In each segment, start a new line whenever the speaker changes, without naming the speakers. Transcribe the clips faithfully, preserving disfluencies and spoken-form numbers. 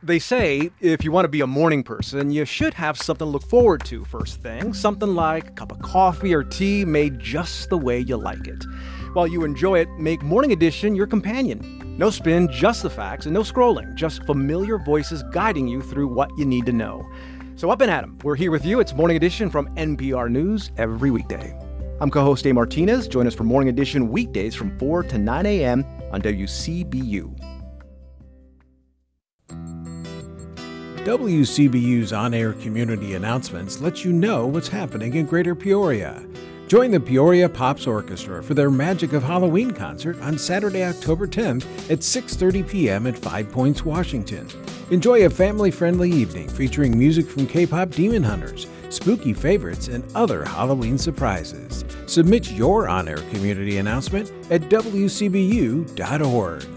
They say if you want to be a morning person, you should have something to look forward to first thing. Something like a cup of coffee or tea made just the way you like it. While you enjoy it, make Morning Edition your companion. No spin, just the facts, and no scrolling. Just familiar voices guiding you through what you need to know. So up and at 'em. We're here with you. It's Morning Edition from N P R News every weekday. I'm co-host Dave Martinez. Join us for Morning Edition weekdays from four to nine a.m. on W C B U.
W C B U's on-air community announcements let you know what's happening in Greater Peoria. Join the Peoria Pops Orchestra for their Magic of Halloween concert on Saturday, October tenth at six thirty p.m. at Five Points, Washington. Enjoy a family-friendly evening featuring music from K-pop Demon Hunters, spooky favorites, and other Halloween surprises. Submit your on-air community announcement at W C B U dot org.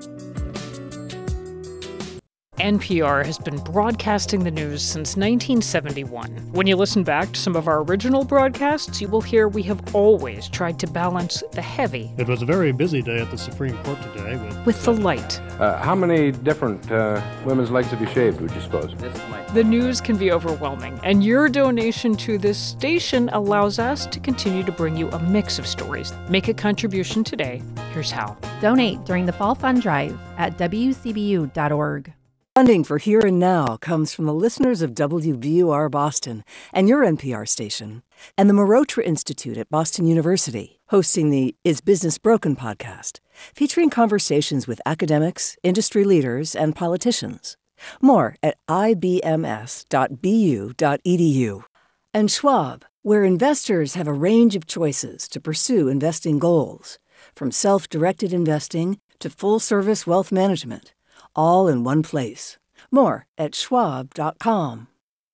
N P R has been broadcasting the news since nineteen seventy-one. When you listen back to some of our original broadcasts, you will hear we have always tried to balance the heavy.
It was a very busy day at the Supreme Court today. With,
with the light.
Uh, how many different uh, women's legs have you shaved, would you suppose?
The news can be overwhelming, and your donation to this station allows us to continue to bring you a mix of stories. Make a contribution today. Here's how.
Donate during the Fall Fund Drive at W C B U dot org.
Funding for Here and Now comes from the listeners of W B U R Boston and your N P R station, and the Marotra Institute at Boston University, hosting the Is Business Broken podcast, featuring conversations with academics, industry leaders, and politicians. More at I B M S dot B U dot E D U. And Schwab, where investors have a range of choices to pursue investing goals, from self-directed investing to full-service wealth management. All in one place. More at schwab dot com.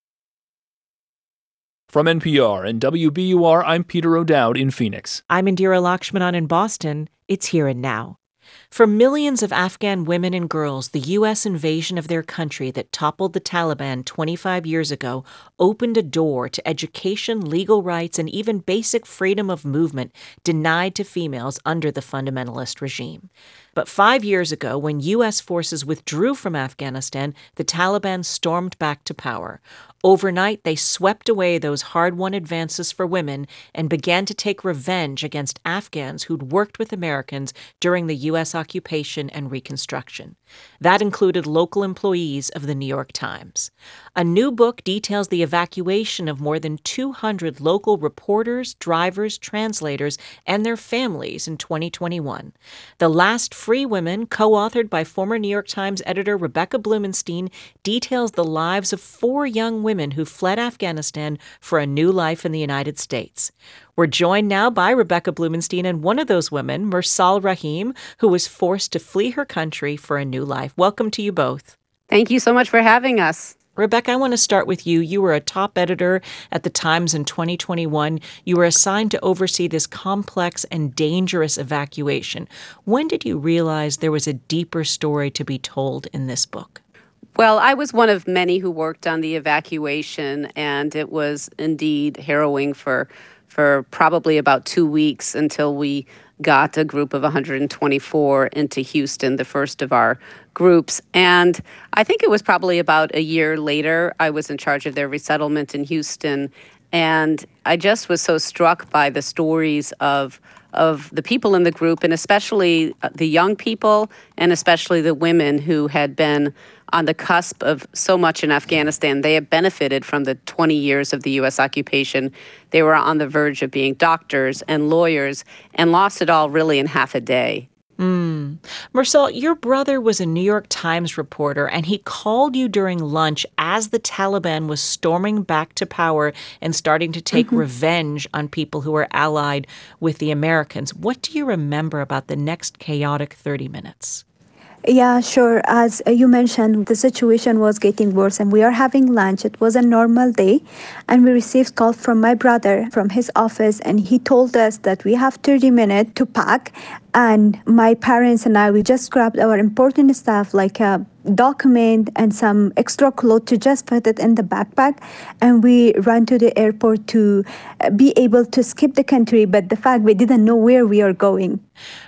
From N P R and W B U R, I'm Peter O'Dowd in Phoenix.
I'm Indira Lakshmanan in Boston. It's Here and Now. For millions of Afghan women and girls, the U S invasion of their country that toppled the Taliban twenty-five years ago opened a door to education, legal rights, and even basic freedom of movement denied to females under the fundamentalist regime. But five years ago, when U S forces withdrew from Afghanistan, the Taliban stormed back to power. Overnight, they swept away those hard-won advances for women and began to take revenge against Afghans who'd worked with Americans during the U S occupation and Reconstruction. That included local employees of the New York Times. A new book details the evacuation of more than two hundred local reporters, drivers, translators, and their families in twenty twenty-one. The Last Free Women, co-authored by former New York Times editor Rebecca Blumenstein, details the lives of four young women who fled Afghanistan for a new life in the United States. We're joined now by Rebecca Blumenstein and one of those women, Mursal Rahim, who was forced to flee her country for a new life. Welcome to you both.
Thank you so much for having us.
Rebecca, I want to start with you. You were a top editor at the Times in twenty twenty-one. You were assigned to oversee this complex and dangerous evacuation. When did you realize there was a deeper story to be told in this book?
Well, I was one of many who worked on the evacuation, and it was indeed harrowing for for probably about two weeks until we got a group of one hundred twenty-four into Houston, the first of our groups. And I think it was probably about a year later, I was in charge of their resettlement in Houston. And I just was so struck by the stories of of the people in the group, and especially the young people, and especially the women who had been on the cusp of so much in Afghanistan. They had benefited from the twenty years of the U S occupation. They were on the verge of being doctors and lawyers and lost it all really in half a day.
Mm. Mursal, your brother was a New York Times reporter, and he called you during lunch as the Taliban was storming back to power and starting to take mm-hmm. revenge on people who were allied with the Americans. What do you remember about the next chaotic thirty minutes?
Yeah, sure. As you mentioned, the situation was getting worse and we are having lunch. It was a normal day and we received call from my brother from his office, and he told us that we have thirty minutes to pack. And my parents and I, we just grabbed our important stuff like a document and some extra clothes to just put it in the backpack. And we ran to the airport to be able to skip the country. But the fact we didn't know where we are going.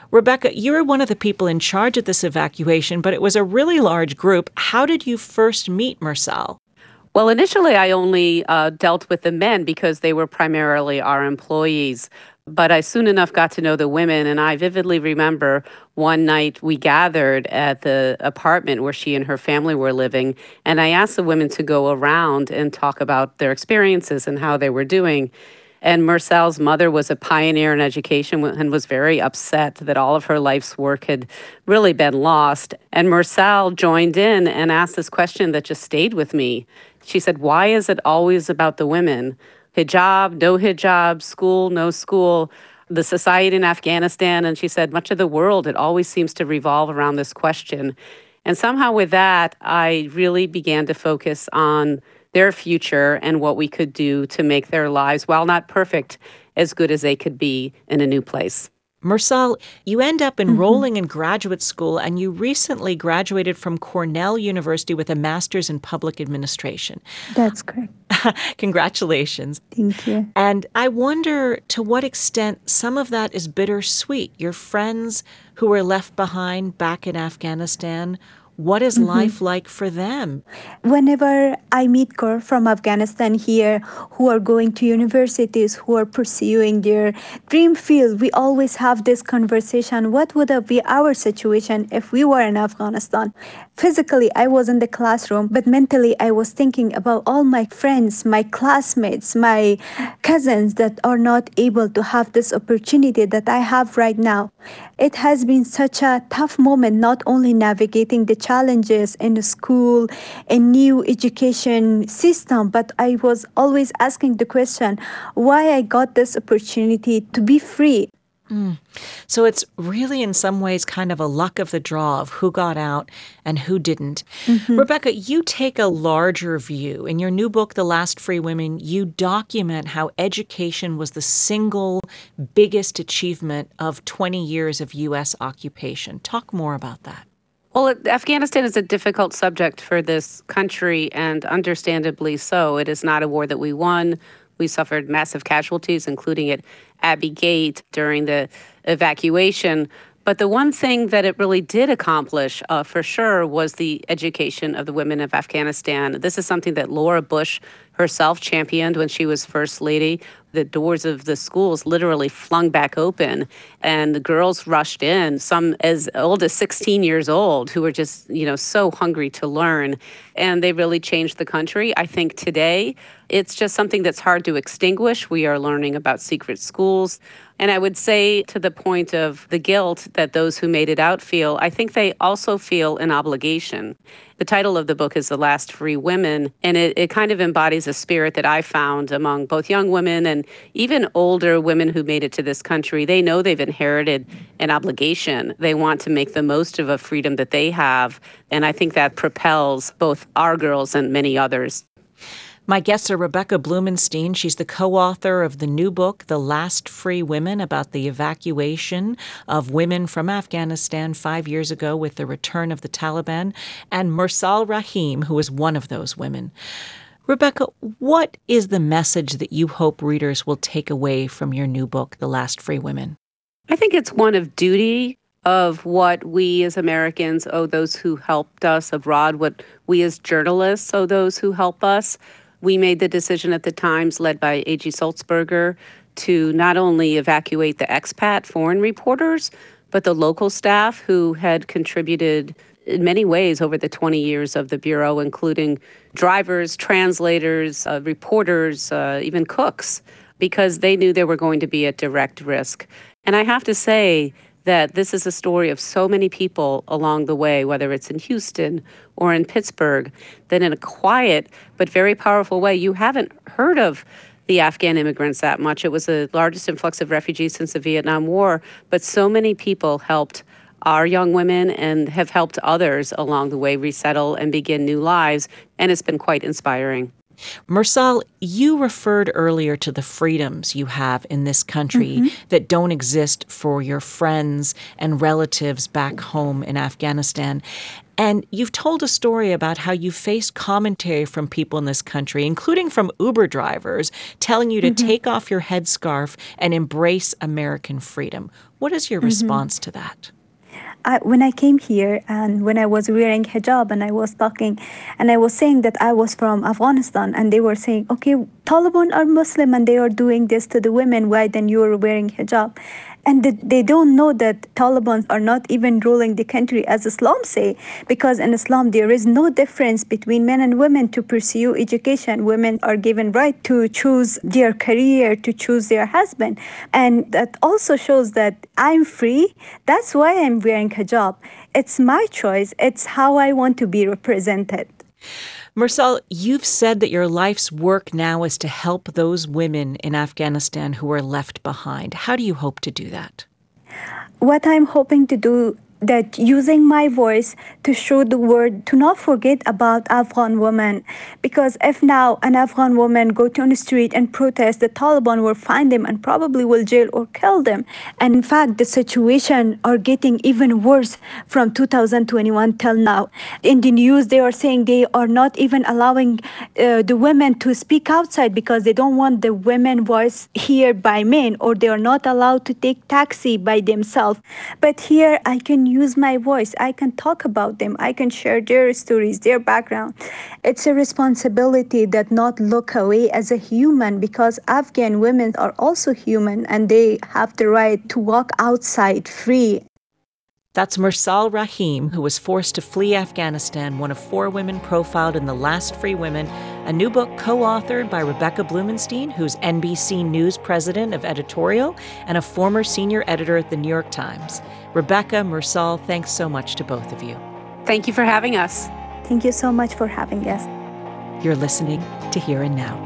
Rebecca, you were one of the people in charge of this evacuation, but it was a really large group. How did you first meet Mursal?
Well, initially, I only uh, dealt with the men because they were primarily our employees. But I soon enough got to know the women, and I vividly remember one night we gathered at the apartment where she and her family were living, and I asked the women to go around and talk about their experiences and how they were doing. And Mursal's mother was a pioneer in education and was very upset that all of her life's work had really been lost. And Mursal joined in and asked this question that just stayed with me. She said, "Why is it always about the women? Hijab, no hijab, school, no school, the society in Afghanistan." And she said, much of the world, it always seems to revolve around this question. And somehow with that, I really began to focus on their future and what we could do to make their lives, while not perfect, as good as they could be in a new place.
Mursal, you end up enrolling mm-hmm. in graduate school, and you recently graduated from Cornell University with a master's in public administration.
That's correct.
Congratulations.
Thank you.
And I wonder to what extent some of that is bittersweet. Your friends who were left behind back in Afghanistan, what is mm-hmm. life like for them?
Whenever I meet girls from Afghanistan here who are going to universities, who are pursuing their dream field, we always have this conversation. What would be our situation if we were in Afghanistan? Physically, I was in the classroom, but mentally, I was thinking about all my friends, my classmates, my cousins that are not able to have this opportunity that I have right now. It has been such a tough moment, not only navigating the challenges in the school, a new education system, but I was always asking the question, why I got this opportunity to be free.
Mm. So it's really in some ways kind of a luck of the draw of who got out and who didn't. Mm-hmm. Rebecca, you take a larger view. In your new book, The Last Free Women, you document how education was the single biggest achievement of twenty years of U S occupation. Talk more about that.
Well, Afghanistan is a difficult subject for this country, and understandably so. It is not a war that we won. We suffered massive casualties, including at Abbey Gate during the evacuation. But the one thing that it really did accomplish, uh, for sure, was the education of the women of Afghanistan. This is something that Laura Bush herself championed when she was First Lady. The doors of the schools literally flung back open, and the girls rushed in, some as old as sixteen years old, who were just, you know, so hungry to learn. And they really changed the country. I think today it's just something that's hard to extinguish. We are learning about secret schools. And I would say, to the point of the guilt that those who made it out feel, I think they also feel an obligation. The title of the book is The Last Free Women, and it, it kind of embodies a spirit that I found among both young women and even older women who made it to this country. They know they've inherited an obligation. They want to make the most of a freedom that they have, and I think that propels both our girls and many others.
My guests are Rebecca Blumenstein. She's the co-author of the new book, The Last Free Women, about the evacuation of women from Afghanistan five years ago with the return of the Taliban, and Mursal Rahim, who is one of those women. Rebecca, what is the message that you hope readers will take away from your new book, The Last Free Women?
I think it's one of duty, of what we as Americans owe those who helped us abroad, what we as journalists owe those who help us. We made the decision at the Times, led by A G Sulzberger, to not only evacuate the expat foreign reporters, but the local staff who had contributed in many ways over the twenty years of the Bureau, including drivers, translators, uh, reporters, uh, even cooks, because they knew they were going to be at direct risk. And I have to say that this is a story of so many people along the way, whether it's in Houston or in Pittsburgh, that in a quiet but very powerful way, you haven't heard of the Afghan immigrants that much. It was the largest influx of refugees since the Vietnam War, but so many people helped our young women and have helped others along the way resettle and begin new lives, and it's been quite inspiring.
Mursal, you referred earlier to the freedoms you have in this country mm-hmm. that don't exist for your friends and relatives back home in Afghanistan. And you've told a story about how you faced commentary from people in this country, including from Uber drivers, telling you to
Mm-hmm.
take off your headscarf and embrace American freedom. What is your
Mm-hmm.
response to that?
I, when I came here and when I was wearing hijab and I was talking and I was saying that I was from Afghanistan, and they were saying, okay, Taliban are Muslim and they are doing this to the women, why then you are wearing hijab? And th- they don't know that Taliban are not even ruling the country as Islam say, because in Islam there is no difference between men and women to pursue education. Women are given right to choose their career, to choose their husband. And that also shows that I'm free. That's why I'm wearing hijab. It's my choice. It's how I want to be represented.
Mursal, you've said that your life's work now is to help those women in Afghanistan who are left behind. How do you hope to do that?
What I'm hoping to do, that using my voice to show the world to not forget about Afghan women, because if now an Afghan woman go to the street and protest, the Taliban will find them and probably will jail or kill them. And in fact, the situation are getting even worse from two thousand twenty-one till now. In the news, they are saying they are not even allowing uh, the women to speak outside because they don't want the women voice heard by men, or they are not allowed to take taxi by themselves. But here I can use my voice. I can talk about them. I can share their stories, their background. It's a responsibility that not look away as a human, because Afghan women are also human and they have the right to walk outside free.
That's Mursal Rahim, who was forced to flee Afghanistan, one of four women profiled in The Last Free Women, a new book co-authored by Rebecca Blumenstein, who's N B C News president of editorial and a former senior editor at The New York Times. Rebecca, Mursal, thanks so much to both of you.
Thank you for having us.
Thank you so much for having us.
You're listening to Here and Now.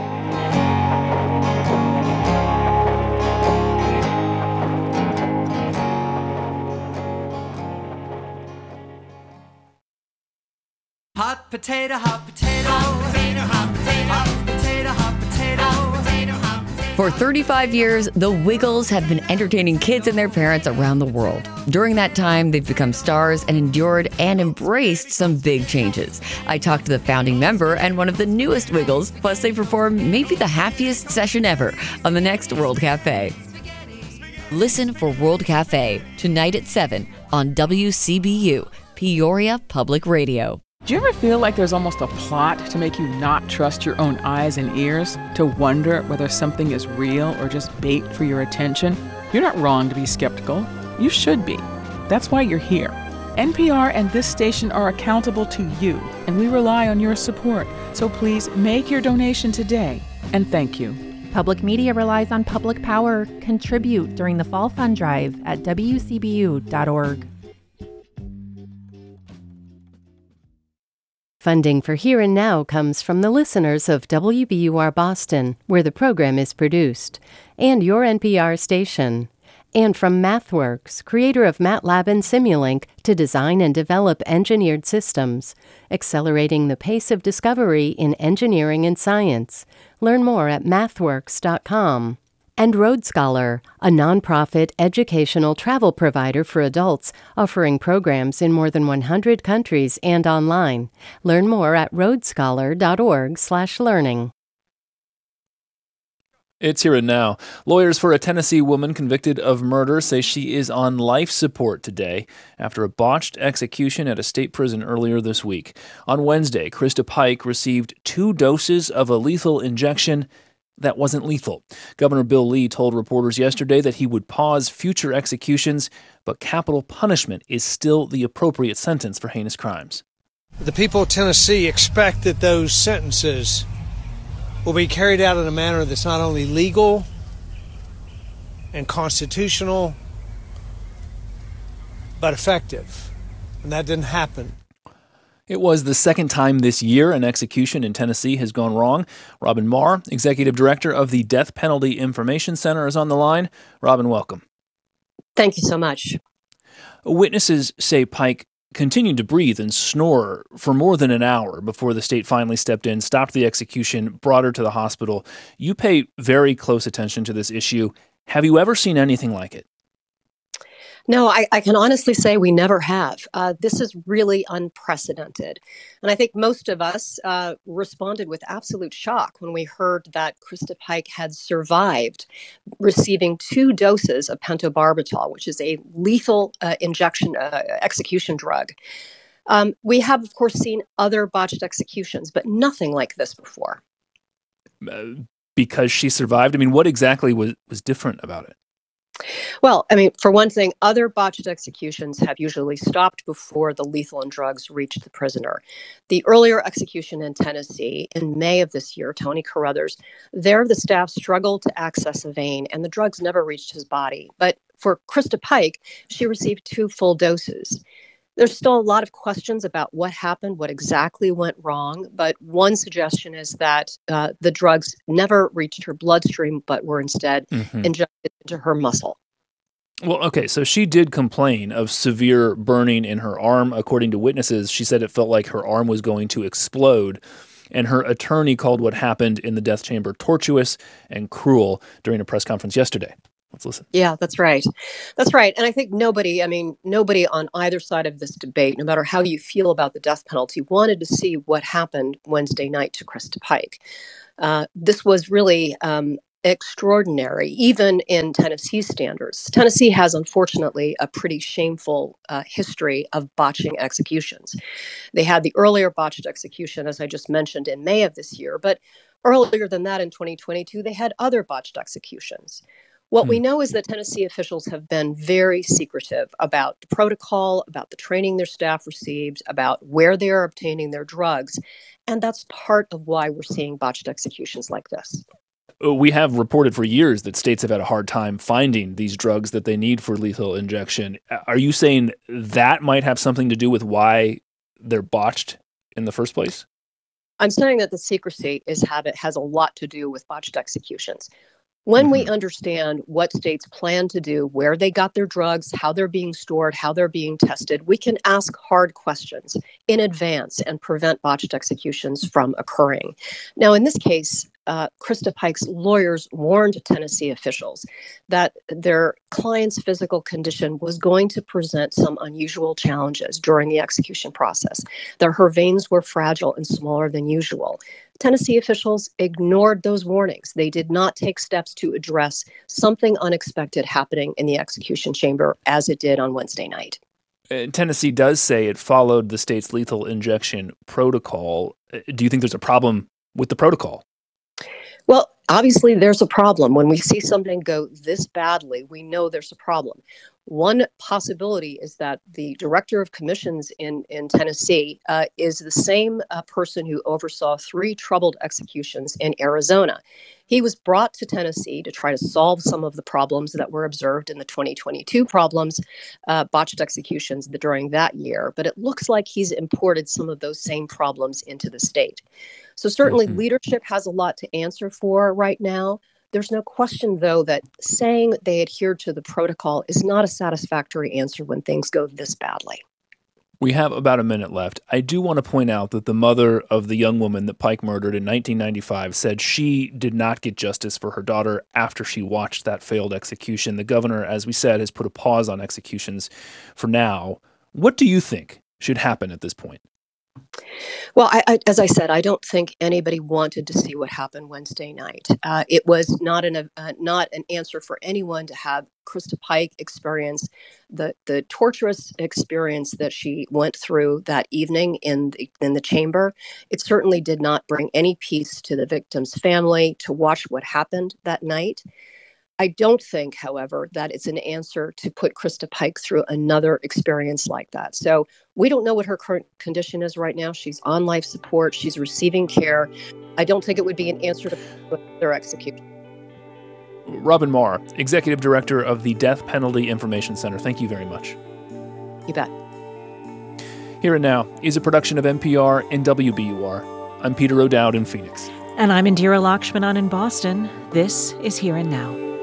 Hot potato, hot potato, hot potato, hot potato, hot potato, hot potato, hot potato, hot potato.
For thirty-five years, the Wiggles have been entertaining kids and their parents around the world. During that time, they've become stars and endured and embraced some big changes. I talked to the founding member and one of the newest Wiggles, plus they performed maybe the happiest session ever on the next World Cafe. Listen for World Cafe tonight at seven on W C B U, Peoria Public Radio.
Do you ever feel like there's almost a plot to make you not trust your own eyes and ears? To wonder whether something is real or just bait for your attention? You're not wrong to be skeptical. You should be. That's why you're here. N P R and this station are accountable to you, and we rely on your support. So please make your donation today, and thank you.
Public media relies on public power. Contribute during the Fall Fund Drive at W C B U dot org.
Funding for Here and Now comes from the listeners of W B U R Boston, where the program is produced, and your N P R station. And from MathWorks, creator of MATLAB and Simulink, to design and develop engineered systems, accelerating the pace of discovery in engineering and science. Learn more at mathworks dot com. And Road Scholar, a nonprofit educational travel provider for adults, offering programs in more than one hundred countries and online. Learn more at road scholar dot org slash learning.
It's Here and Now. Lawyers for a Tennessee woman convicted of murder say she is on life support today after a botched execution at a state prison earlier this week. On Wednesday, Krista Pike received two doses of a lethal injection that wasn't lethal. Governor Bill Lee told reporters yesterday that he would pause future executions, but capital punishment is still the appropriate sentence for heinous crimes.
The people of Tennessee expect that those sentences will be carried out in a manner that's not only legal and constitutional, but effective. And that didn't happen.
It was the second time this year an execution in Tennessee has gone wrong. Robin Marr, executive director of the Death Penalty Information Center, is on the line. Robin, welcome.
Thank you so much.
Witnesses say Pike continued to breathe and snore for more than an hour before the state finally stepped in, stopped the execution, brought her to the hospital. You pay very close attention to this issue. Have you ever seen anything like it?
No, I, I can honestly say we never have. Uh, this is really unprecedented. And I think most of us uh, responded with absolute shock when we heard that Krista Pike had survived receiving two doses of pentobarbital, which is a lethal uh, injection uh, execution drug. Um, we have, of course, seen other botched executions, but nothing like this before.
Uh, because she survived? I mean, what exactly was, was different about it?
Well, I mean, for one thing, other botched executions have usually stopped before the lethal and drugs reached the prisoner. The earlier execution in Tennessee in May of this year, Tony Carruthers, there the staff struggled to access a vein and the drugs never reached his body. But for Krista Pike, she received two full doses. There's still a lot of questions about what happened, what exactly went wrong, but one suggestion is that uh, the drugs never reached her bloodstream, but were instead
Mm-hmm.
injected into her muscle.
Well, okay, so she did complain of severe burning in her arm. According to witnesses, she said it felt like her arm was going to explode. And her attorney called what happened in the death chamber tortuous and cruel during a press conference yesterday. Let's listen.
Yeah, that's right. That's right. And I think nobody, I mean, nobody on either side of this debate, no matter how you feel about the death penalty, wanted to see what happened Wednesday night to Krista Pike. Uh, this was really um, extraordinary, even in Tennessee standards. Tennessee has, unfortunately, a pretty shameful uh, history of botching executions. They had the earlier botched execution, as I just mentioned, in May of this year. But earlier than that, in twenty twenty-two, they had other botched executions. What we know is that Tennessee officials have been very secretive about the protocol, about the training their staff received, about where they are obtaining their drugs. And that's part of why we're seeing botched executions like this.
We have reported for years that states have had a hard time finding these drugs that they need for lethal injection. Are you saying that might have something to do with why they're botched in the first place?
I'm saying that the secrecy is have it has a lot to do with botched executions. When we understand what states plan to do, where they got their drugs, how they're being stored, how they're being tested, we can ask hard questions in advance and prevent botched executions from occurring. Now, in this case, uh, Krista Pike's lawyers warned Tennessee officials that their client's physical condition was going to present some unusual challenges during the execution process, that her veins were fragile and smaller than usual. Tennessee officials ignored those warnings. They did not take steps to address something unexpected happening in the execution chamber as it did on Wednesday night.
Uh, Tennessee does say it followed the state's lethal injection protocol. Uh, Do you think there's a problem with the protocol?
Well, obviously, there's a problem. When we see something go this badly, we know there's a problem. One possibility is that the director of commissions in, in Tennessee uh, is the same uh, person who oversaw three troubled executions in Arizona. He was brought to Tennessee to try to solve some of the problems that were observed in the twenty twenty-two problems, uh, botched executions during that year. But it looks like he's imported some of those same problems into the state. So certainly mm-hmm. leadership has a lot to answer for right now. There's no question, though, that saying they adhered to the protocol is not a satisfactory answer when things go this badly.
We have about a minute left. I do want to point out that the mother of the young woman that Pike murdered in nineteen ninety-five said she did not get justice for her daughter after she watched that failed execution. The governor, as we said, has put a pause on executions for now. What do you think should happen at this point?
Well, I, I, as I said, I don't think anybody wanted to see what happened Wednesday night. Uh, it was not an uh, not an answer for anyone to have Krista Pike experience the the torturous experience that she went through that evening in the, in the chamber. It certainly did not bring any peace to the victim's family to watch what happened that night. I don't think, however, that it's an answer to put Krista Pike through another experience like that. So we don't know what her current condition is right now. She's on life support. She's receiving care. I don't think it would be an answer to their execution.
Robin Marr, Executive Director of the Death Penalty Information Center. Thank you very much.
You bet.
Here and Now is a production of N P R and W B U R. I'm Peter O'Dowd in Phoenix.
And I'm Indira Lakshmanan in Boston. This is Here and Now.